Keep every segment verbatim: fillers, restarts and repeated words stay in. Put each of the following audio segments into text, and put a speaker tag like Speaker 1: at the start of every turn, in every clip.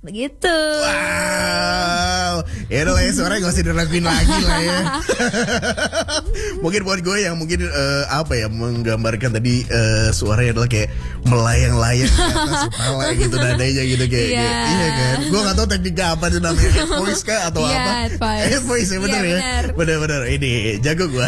Speaker 1: Begitu.
Speaker 2: Wow. Ya udah lah ya, suaranya gak usah diraguin lagi lah ya. Mungkin buat gue yang mungkin uh, apa ya, menggambarkan tadi uh, suaranya adalah kayak melayang-layang di atas kepala gitu nadanya gitu kayak,
Speaker 1: yeah.
Speaker 2: kayak iya kan. Gue gak tahu tekniknya apa sih namanya, head voice kah atau
Speaker 1: yeah,
Speaker 2: apa?
Speaker 1: Head voice.
Speaker 2: Head voice ya bener
Speaker 1: yeah,
Speaker 2: ya. Bener-bener ini jago gue.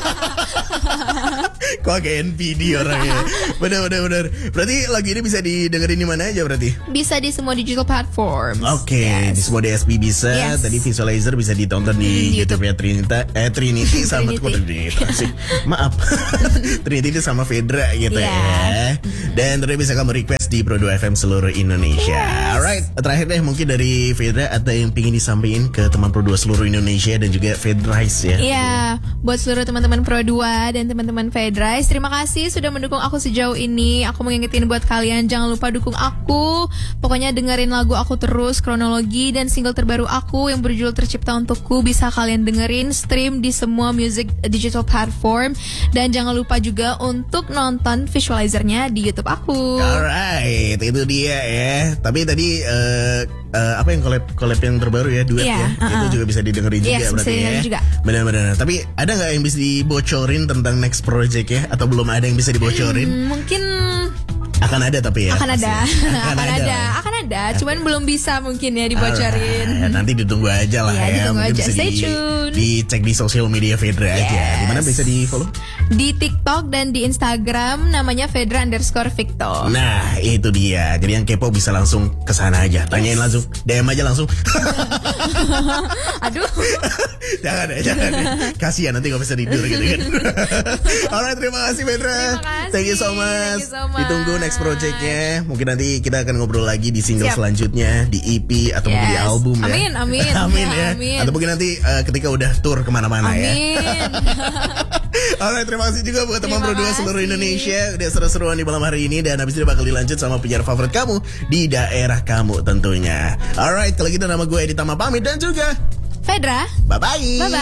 Speaker 2: Kok kayak N P D orangnya. Bener-bener bener. Berarti lagu ini bisa didengerin di mana aja berarti?
Speaker 1: Bisa di semua digital platform.
Speaker 2: Oke, okay, yes. Di semua D S P bisa. Yes. Tadi Visualizer bisa ditonton di hmm, YouTube-nya Trinita, eh Trinity sama kok Trinity sih. Maaf. Trinity itu sama Fedra gitu yeah. ya. Dan tadi bisa kamu request di Pro dua F M seluruh Indonesia. Yes. Alright, terakhir deh mungkin dari Fedra ada yang pingin disampaikan ke teman Pro dua seluruh Indonesia dan juga Fedrice ya.
Speaker 1: Iya, yeah. buat seluruh teman-teman Pro dua dan teman-teman Fedrice, terima kasih sudah mendukung aku sejauh ini. Aku mau ngingetin buat kalian, jangan lupa dukung aku. Pokoknya dengerin lagu aku terus, Kronologi dan single terbaru aku yang berjudul Tercipta Untukku bisa kalian dengerin, stream di semua music digital platform. Dan jangan lupa juga untuk nonton visualizernya di YouTube aku.
Speaker 2: Alright, itu dia ya. Tapi tadi uh, uh, apa yang collab collab yang terbaru ya, duet yeah, ya, uh-uh. itu juga bisa didengerin juga
Speaker 1: yes,
Speaker 2: berarti
Speaker 1: bisa
Speaker 2: ya.
Speaker 1: Juga.
Speaker 2: Benar-benar. Tapi ada nggak yang bisa dibocorin tentang next project ya? Atau belum ada yang bisa dibocorin?
Speaker 1: Hmm, mungkin
Speaker 2: akan ada tapi ya.
Speaker 1: Akan ada,
Speaker 2: akan,
Speaker 1: akan ada,
Speaker 2: ada,
Speaker 1: akan ada. Cuman belum bisa mungkin ya dibocorin.
Speaker 2: Alright, nanti ditunggu aja lah
Speaker 1: ya.
Speaker 2: ya.
Speaker 1: Ditunggu
Speaker 2: mungkin
Speaker 1: aja.
Speaker 2: bisa
Speaker 1: Stay
Speaker 2: di,
Speaker 1: tune.
Speaker 2: Dicek di sosial media Fedra yes. aja. Di mana bisa di follow?
Speaker 1: Di TikTok dan di Instagram namanya Fedra underscore Victor.
Speaker 2: Nah itu dia. Jadi yang kepo bisa langsung kesana aja. Tanyain yes. langsung, D M aja langsung.
Speaker 1: Aduh.
Speaker 2: Jangan ya, jangan ya. Kasihan nanti gak bisa tidur gitu kan. Alright, terima kasih Fedra.
Speaker 1: Terima kasih.
Speaker 2: Thank you so much.
Speaker 1: You so much.
Speaker 2: Ditunggu next projectnya. Mungkin nanti kita akan ngobrol lagi di single Siap. selanjutnya, di E P atau yes. mungkin di album ya.
Speaker 1: Amin, amin.
Speaker 2: amin ya.
Speaker 1: Amin.
Speaker 2: Atau mungkin nanti uh, ketika udah tour kemana-mana
Speaker 1: amin.
Speaker 2: ya. Alright, terima kasih juga buat teman Pro dua seluruh Indonesia. Udah seru-seruan di malam hari ini. Dan habis ini bakal dilanjut sama penyiar favorit kamu di daerah kamu tentunya. Alright, kalau gitu nama gue Edi Tama pamit dan juga
Speaker 1: Fedra.
Speaker 2: Bye-bye.
Speaker 1: Bye-bye.